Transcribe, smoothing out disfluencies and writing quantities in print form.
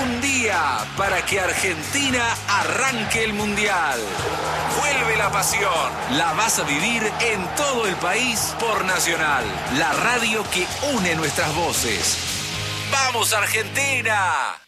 Un día para que Argentina arranque el Mundial. Vuelve la pasión. La vas a vivir en todo el país por Nacional, la radio que une nuestras voces. ¡Vamos, Argentina!